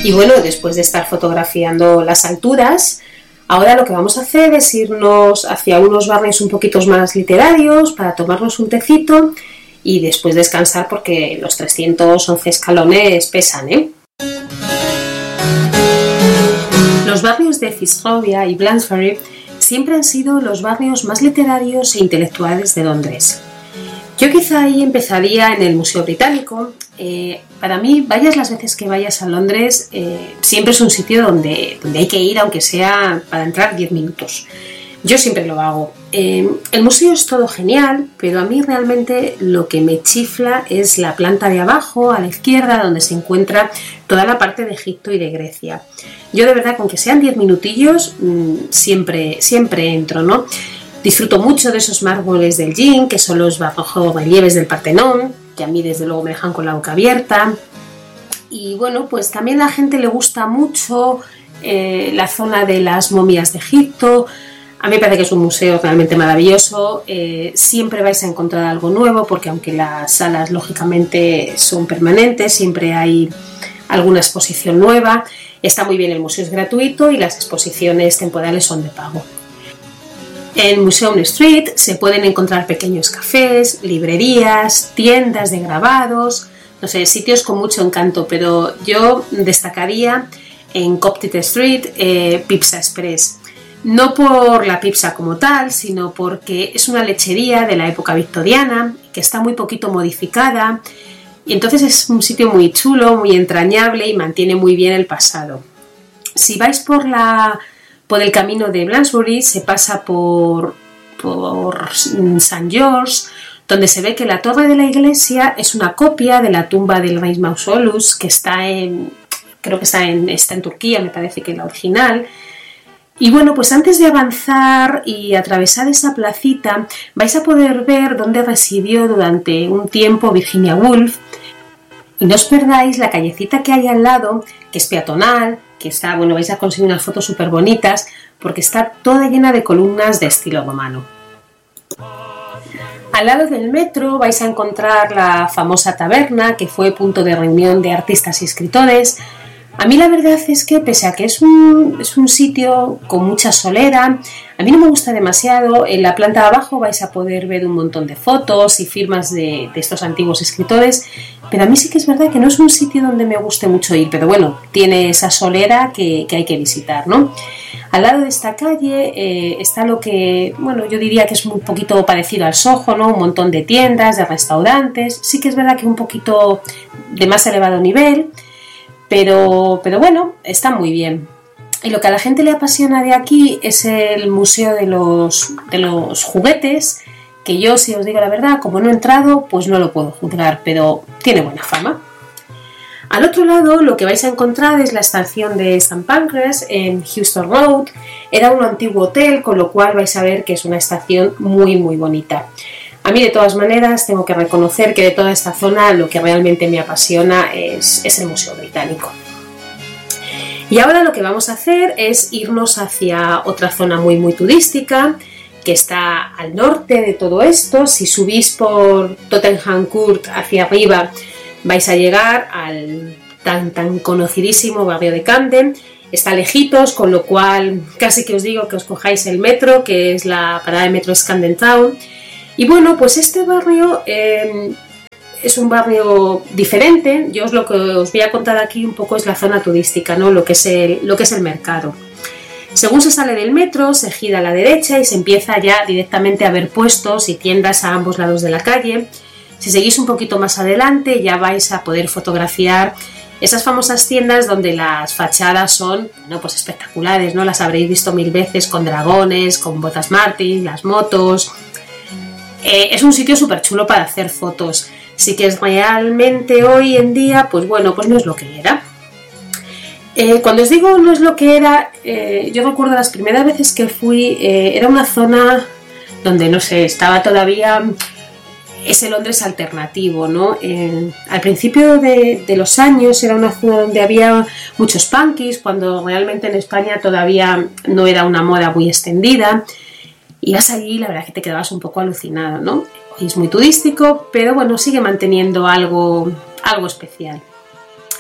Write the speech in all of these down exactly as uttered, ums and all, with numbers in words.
Y bueno, después de estar fotografiando las alturas, ahora lo que vamos a hacer es irnos hacia unos barrios un poquito más literarios para tomarnos un tecito y después descansar porque los trescientos once escalones pesan, ¿eh? Los barrios de Fitzrovia y Bloomsbury siempre han sido los barrios más literarios e intelectuales de Londres. Yo quizá ahí empezaría en el Museo Británico. Eh, para mí, vayas las veces que vayas a Londres, eh, siempre es un sitio donde, donde hay que ir, aunque sea para entrar diez minutos. Yo siempre lo hago. Eh, el museo es todo genial, pero a mí realmente lo que me chifla es la planta de abajo, a la izquierda, donde se encuentra toda la parte de Egipto y de Grecia. Yo de verdad, con que sean diez minutillos, mmm, siempre, siempre entro, ¿no? Disfruto mucho de esos mármoles del Yin, que son los bajorrelieves del Partenón, que a mí desde luego me dejan con la boca abierta. Y bueno, pues también a la gente le gusta mucho eh, la zona de las momias de Egipto. A mí me parece que es un museo realmente maravilloso. Eh, siempre vais a encontrar algo nuevo, porque aunque las salas lógicamente son permanentes, siempre hay alguna exposición nueva. Está muy bien, el museo es gratuito y las exposiciones temporales son de pago. En Museum Street se pueden encontrar pequeños cafés, librerías, tiendas de grabados, no sé, sitios con mucho encanto, pero yo destacaría en Coptic Street eh, Pizza Express. No por la pizza como tal, sino porque es una lechería de la época victoriana, que está muy poquito modificada, y entonces es un sitio muy chulo, muy entrañable y mantiene muy bien el pasado. Si vais por la... por el camino de Bloomsbury se pasa por, por Saint George, donde se ve que la torre de la iglesia es una copia de la tumba del rey Mausolus, que está en, creo que está en, está en Turquía, me parece que es la original. Y bueno, pues antes de avanzar y atravesar esa placita, vais a poder ver dónde residió durante un tiempo Virginia Woolf. Y no os perdáis la callecita que hay al lado, que es peatonal, que está, bueno, vais a conseguir unas fotos súper bonitas, porque está toda llena de columnas de estilo romano. Al lado del metro vais a encontrar la famosa taberna, que fue punto de reunión de artistas y escritores. A mí la verdad es que, pese a que es un, es un sitio con mucha solera, a mí no me gusta demasiado. En la planta de abajo vais a poder ver un montón de fotos y firmas de, de estos antiguos escritores, pero a mí sí que es verdad que no es un sitio donde me guste mucho ir, pero bueno, tiene esa solera que, que hay que visitar, ¿no? Al lado de esta calle eh, está lo que, bueno, yo diría que es un poquito parecido al Soho, ¿no? Un montón de tiendas, de restaurantes. Sí que es verdad que un poquito de más elevado nivel, pero, pero bueno, está muy bien. Y lo que a la gente le apasiona de aquí es el museo de los, de los juguetes, que yo, si os digo la verdad, como no he entrado, pues no lo puedo juzgar, pero tiene buena fama. Al otro lado lo que vais a encontrar es la estación de Saint Pancras en Houston Road. Era un antiguo hotel, con lo cual vais a ver que es una estación muy muy bonita. A mí de todas maneras tengo que reconocer que de toda esta zona lo que realmente me apasiona es, es el Museo Británico. Y ahora lo que vamos a hacer es irnos hacia otra zona muy muy turística, que está al norte de todo esto. Si subís por Tottenham Court hacia arriba, vais a llegar al tan tan conocidísimo barrio de Camden. Está lejitos, con lo cual casi que os digo que os cojáis el metro, que es la parada de metro es Camden Town. Y bueno, pues este barrio eh, es un barrio diferente. Yo os lo que os voy a contar aquí un poco es la zona turística, ¿no? Lo que es el, lo que es el mercado. Según se sale del metro, se gira a la derecha y se empieza ya directamente a ver puestos y tiendas a ambos lados de la calle. Si seguís un poquito más adelante ya vais a poder fotografiar esas famosas tiendas donde las fachadas son, bueno, pues espectaculares, ¿no? Las habréis visto mil veces con dragones, con botas Martin, las motos. Eh, es un sitio súper chulo para hacer fotos. Sí que es realmente hoy en día, pues bueno, pues no es lo que era. Eh, cuando os digo no es lo que era, eh, yo recuerdo las primeras veces que fui, eh, era una zona donde, no sé, estaba todavía ese Londres alternativo, ¿no? Eh, al principio de, de los años era una zona donde había muchos punkis, cuando realmente en España todavía no era una moda muy extendida. Ibas allí y la verdad es que te quedabas un poco alucinado, ¿no? Hoy es muy turístico, pero bueno, sigue manteniendo algo, algo especial.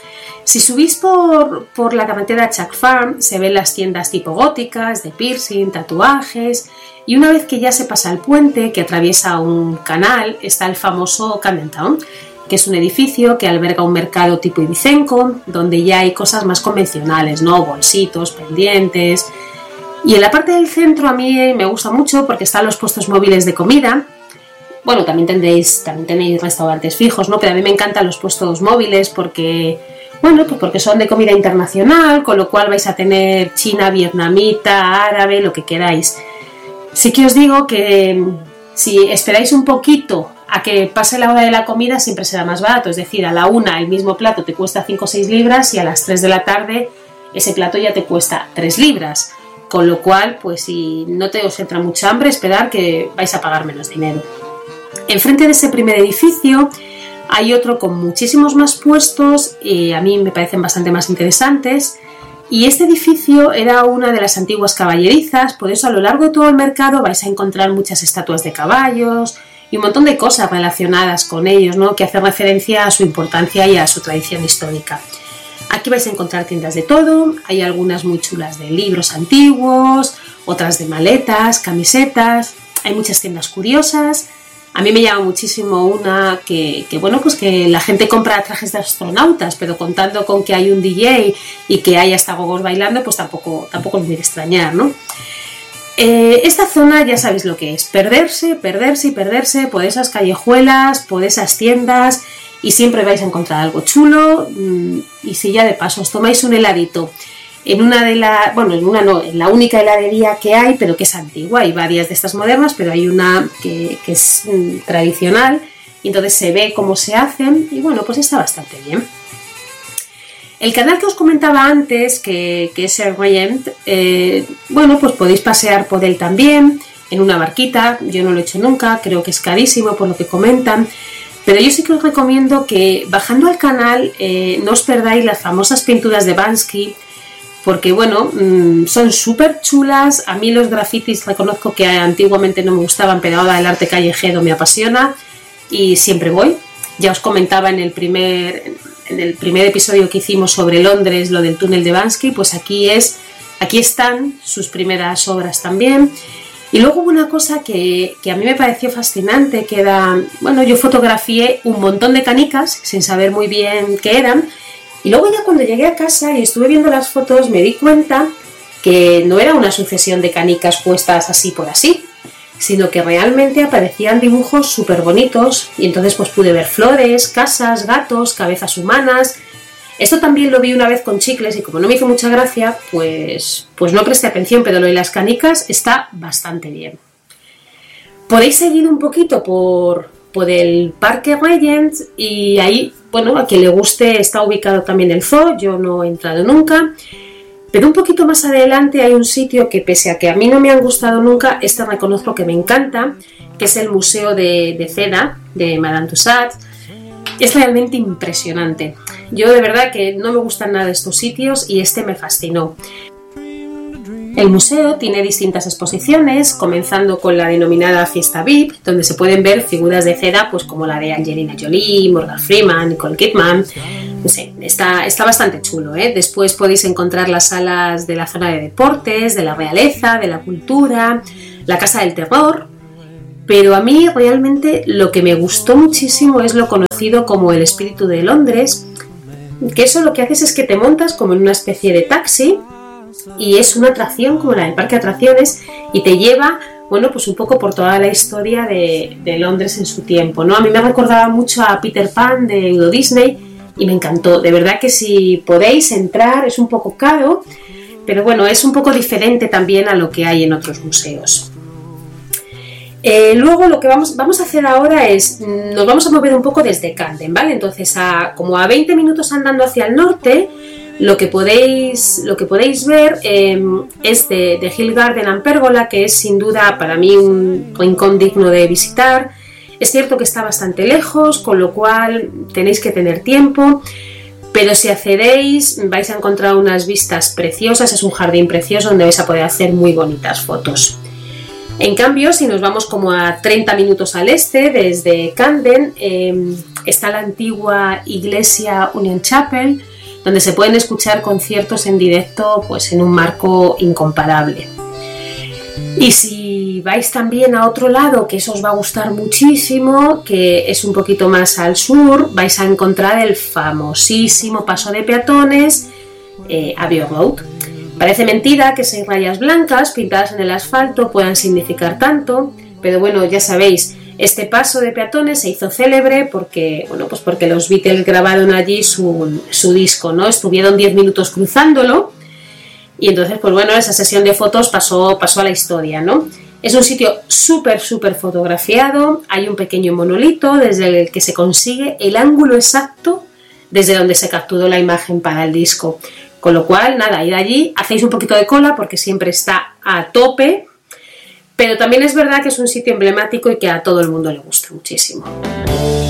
Si subís por, por la carretera Chuck Farm, se ven las tiendas tipo góticas, de piercing, tatuajes, y una vez que ya se pasa el puente que atraviesa un canal, está el famoso Camden Town, que es un edificio que alberga un mercado tipo ibicenco, donde ya hay cosas más convencionales, ¿no? Bolsitos, pendientes. Y en la parte del centro a mí me gusta mucho porque están los puestos móviles de comida. Bueno, también tendréis, también tenéis restaurantes fijos, ¿no? Pero a mí me encantan los puestos móviles porque, bueno, pues porque son de comida internacional, con lo cual vais a tener china, vietnamita, árabe, lo que queráis. Sí que os digo que si esperáis un poquito a que pase la hora de la comida, siempre será más barato. Es decir, a la una el mismo plato te cuesta cinco o seis libras y a las tres de la tarde ese plato ya te cuesta tres libras. Con lo cual, pues si no te os entra mucha hambre, esperar que vais a pagar menos dinero. Enfrente de ese primer edificio hay otro con muchísimos más puestos, y a mí me parecen bastante más interesantes. Y este edificio era una de las antiguas caballerizas, por eso a lo largo de todo el mercado vais a encontrar muchas estatuas de caballos y un montón de cosas relacionadas con ellos, ¿no? Que hacen referencia a su importancia y a su tradición histórica. Aquí vais a encontrar tiendas de todo, hay algunas muy chulas de libros antiguos, otras de maletas, camisetas, hay muchas tiendas curiosas. A mí me llama muchísimo una que, que, bueno, pues que la gente compra trajes de astronautas, pero contando con que hay un D J y que hay hasta gogos bailando, pues tampoco, tampoco es muy de extrañar, ¿no? Eh, esta zona ya sabéis lo que es, perderse, perderse y perderse por esas callejuelas, por esas tiendas, y siempre vais a encontrar algo chulo. Y si ya de paso os tomáis un heladito en una de las, bueno, en una no, en la única heladería que hay, pero que es antigua, hay varias de estas modernas, pero hay una que, que es mm, tradicional, y entonces se ve cómo se hacen, y bueno, pues está bastante bien. El canal que os comentaba antes, que, que es el Orient, eh, bueno, pues podéis pasear por él también, en una barquita. Yo no lo he hecho nunca, creo que es carísimo por lo que comentan, pero yo sí que os recomiendo que bajando al canal eh, no os perdáis las famosas pinturas de Banksy, porque bueno, mmm, son súper chulas. A mí los grafitis reconozco que antiguamente no me gustaban, pero ahora el arte callejero me apasiona y siempre voy. Ya os comentaba en el primer, en el primer episodio que hicimos sobre Londres, lo del túnel de Banksy, pues aquí, es, aquí están sus primeras obras también. Y luego hubo una cosa que, que a mí me pareció fascinante, que era, bueno, yo fotografié un montón de canicas sin saber muy bien qué eran. Y luego ya cuando llegué a casa y estuve viendo las fotos me di cuenta que no era una sucesión de canicas puestas así por así, sino que realmente aparecían dibujos súper bonitos, y entonces pues pude ver flores, casas, gatos, cabezas humanas. Esto también lo vi una vez con chicles y como no me hizo mucha gracia, pues, pues no presté atención, pero lo de las canicas está bastante bien. Podéis seguir un poquito por, por el Parque Regent y ahí, bueno, a quien le guste está ubicado también el zoo, yo no he entrado nunca, pero un poquito más adelante hay un sitio que pese a que a mí no me han gustado nunca, este reconozco que me encanta, que es el Museo de, de Cera de Madame Tussauds. Es realmente impresionante. Yo de verdad que no me gustan nada estos sitios y este me fascinó. El museo tiene distintas exposiciones, comenzando con la denominada Fiesta V I P, donde se pueden ver figuras de cera pues como la de Angelina Jolie, Morgan Freeman, Nicole Kidman. No sé, está, está bastante chulo, ¿eh? Después podéis encontrar las salas de la zona de deportes, de la realeza, de la cultura, la Casa del Terror. Pero a mí realmente lo que me gustó muchísimo es lo conocido como el Espíritu de Londres, que eso lo que haces es que te montas como en una especie de taxi y es una atracción como la del parque de atracciones y te lleva, bueno, pues un poco por toda la historia de, de Londres en su tiempo, ¿no? A mí me recordaba mucho a Peter Pan de Euro Disney y me encantó. De verdad que si podéis entrar, es un poco caro, pero bueno, es un poco diferente también a lo que hay en otros museos. Eh, luego lo que vamos, vamos a hacer ahora es, nos vamos a mover un poco desde Camden, ¿vale? Entonces, a, como a veinte minutos andando hacia el norte, lo que podéis, lo que podéis ver eh, es de, de Hill Garden and Pergola, que es sin duda para mí un rincón digno de visitar. Es cierto que está bastante lejos, con lo cual tenéis que tener tiempo, pero si accedéis vais a encontrar unas vistas preciosas, es un jardín precioso donde vais a poder hacer muy bonitas fotos. En cambio, si nos vamos como a treinta minutos al este, desde Camden, eh, está la antigua iglesia Union Chapel, donde se pueden escuchar conciertos en directo pues en un marco incomparable. Y si vais también a otro lado, que eso os va a gustar muchísimo, que es un poquito más al sur, vais a encontrar el famosísimo paso de peatones eh, Abbey Road. Parece mentira que seis rayas blancas pintadas en el asfalto puedan significar tanto, pero bueno, ya sabéis, este paso de peatones se hizo célebre porque, bueno, pues porque los Beatles grabaron allí su, su disco, ¿no? Estuvieron diez minutos cruzándolo. Y entonces, pues bueno, esa sesión de fotos pasó, pasó a la historia, ¿no? Es un sitio súper, súper fotografiado. Hay un pequeño monolito desde el que se consigue el ángulo exacto desde donde se capturó la imagen para el disco. Con lo cual, nada, ir allí, hacéis un poquito de cola porque siempre está a tope. Pero también es verdad que es un sitio emblemático y que a todo el mundo le gusta muchísimo.